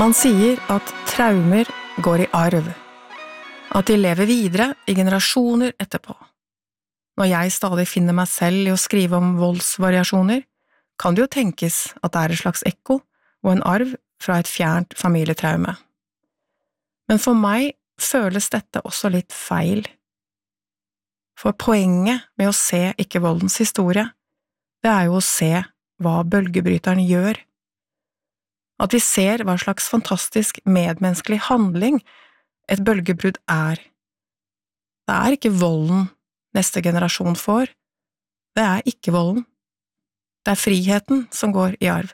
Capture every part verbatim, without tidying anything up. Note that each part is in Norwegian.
Man sier at traumer går i arv, at de lever videre i generasjoner etterpå. Når jeg stadig finner meg selv i å skrive om voldsvariasjoner, kan det jo tenkes at det er et slags ekko og en arv fra et fjernt familietraume. Men for meg føles dette også litt feil. For poenget med å se ikke voldens historie, det er jo å se hva bølgebryteren gjør. At vi ser hva slags fantastisk medmenneskelig handling et bølgebrudd er. Det er ikke volden neste generasjon får, det er ikke volden. Det er friheten som går i arv.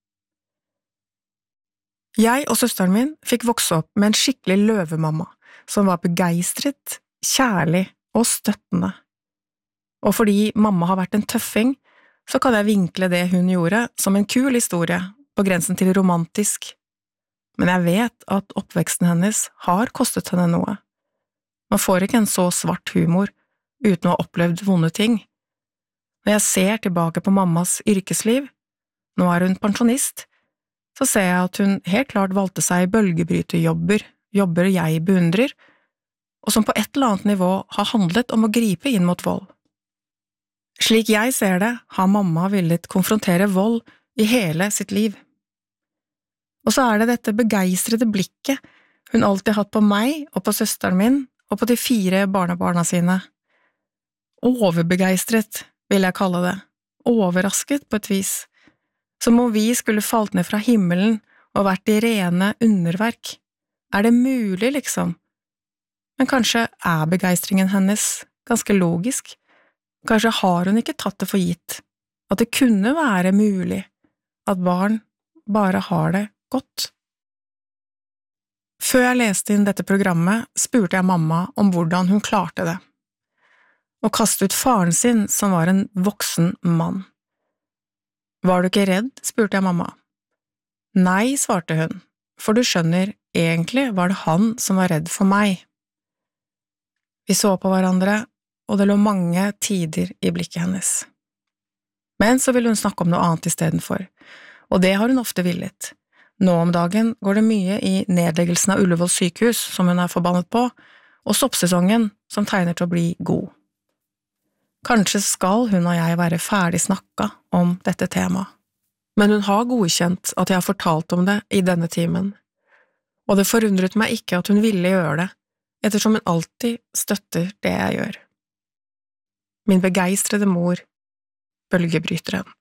Jeg og søsteren min fikk vokse opp med en skikkelig løvemamma, som var begeistret, kjærlig og støttende. Og fordi mamma har vært en tøffing, så kan jeg vinkle det hun gjorde som en kul historie, på grensen til romantisk. Men jeg vet at oppveksten hennes har kostet henne noe. Man får ikke en så svart humor uten å ha opplevd vonde ting. Når jeg ser tilbake på mammas yrkesliv, nå er hun pensjonist, så ser jeg at hun helt klart valgte seg bølgebryterjobber, jobber jeg beundrer, og som på et eller annet nivå har handlet om å gripe inn mot vold. Slik jeg ser det, har mamma villet konfrontere vold i hele sitt liv. Og så er det dette begeistrede blikket hun alltid hatt på meg og på søsteren min og på de fire barnebarna sine. Overbegeistret, vil jeg kalle det. Overrasket på et vis. Som om vi skulle falt ned fra himmelen og vært i rene underverk. Er det mulig, liksom? Men kanskje er begeistringen hennes ganske logisk. Kanskje har hun ikke tatt det for gitt. At det kunne være mulig at barn bare har det godt. Før jeg leste inn dette programmet, spurte jeg mamma om hvordan hun klarte det. Å kaste ut faren sin, som var en voksen mann. Var du ikke redd, spurte jeg mamma. Nei, svarte hun, for du skjønner, egentlig var det han som var redd for meg. Vi så på hverandre, og det lå mange tider i blikket hennes. Men så ville hun snakke om noe annet i stedet for, og det har hun ofte villet. Nå om dagen går det mye i nedleggelsen av Ullevål sykehus, som hun er forbannet på, og soppsesongen, som tegner til å bli god. Kanskje skal hun og jeg være ferdig snakket om dette temaet, men hun har godkjent at jeg har fortalt om det i denne timen, og det forundret meg ikke at hun ville gjøre det, ettersom hun alltid støtter det jeg gjør. Min begeistrede mor, bølgebryteren.